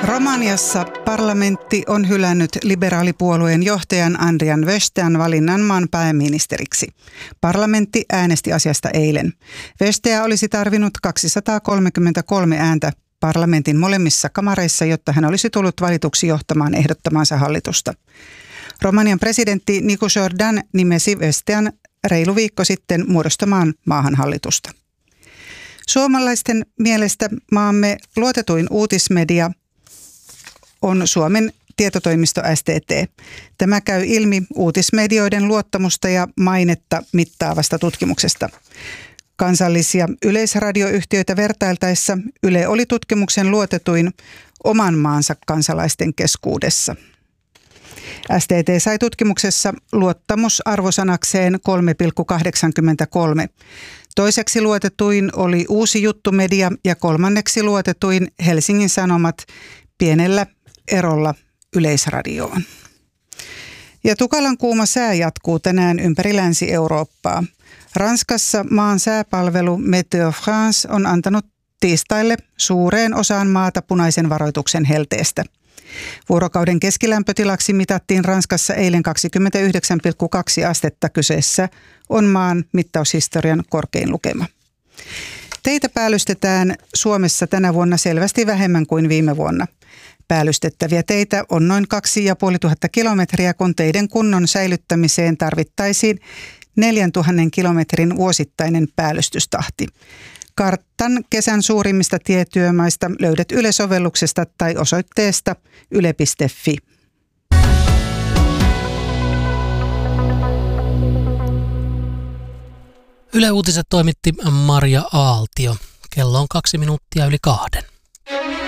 Romaniassa parlamentti on hylännyt liberaalipuolueen johtajan Andrian Vestean valinnan maan pääministeriksi. Parlamentti äänesti asiasta eilen. Vestea olisi tarvinnut 233 ääntä parlamentin molemmissa kamareissa, jotta hän olisi tullut valituksi johtamaan ehdottamaansa hallitusta. Romanian presidentti Nicu Jordan nimesi Vestean reilu viikko sitten muodostamaan maahan hallitusta. Suomalaisten mielestä maamme luotetuin uutismedia on Suomen tietotoimisto STT. Tämä käy ilmi uutismedioiden luottamusta ja mainetta mittaavasta tutkimuksesta. Kansallisia yleisradioyhtiöitä vertailtaessa Yle oli tutkimuksen luotetuin oman maansa kansalaisten keskuudessa. STT sai tutkimuksessa luottamusarvosanakseen 3,83. Toiseksi luotetuin oli Uusi Juttu-media ja kolmanneksi luotetuin Helsingin Sanomat pienellä erolla Yleisradioon. Ja tukalan kuuma sää jatkuu tänään ympäri Länsi-Eurooppaa. Ranskassa maan sääpalvelu Météo France on antanut tiistaille suureen osaan maata punaisen varoituksen helteestä. Vuorokauden keskilämpötilaksi mitattiin Ranskassa eilen 29,2 astetta. Kyseessä on maan mittaushistorian korkein lukema. Teitä päällystetään Suomessa tänä vuonna selvästi vähemmän kuin viime vuonna. Päällystettäviä teitä on noin 2500 kilometriä, kun teiden kunnon säilyttämiseen tarvittaisiin 4000 kilometrin vuosittainen päällystystahti. Kartan kesän suurimmista tietyömaista löydät Yle-sovelluksesta tai osoitteesta yle.fi. Yle Uutiset toimitti Maria Aaltio. Kello on 2 minuuttia yli 2.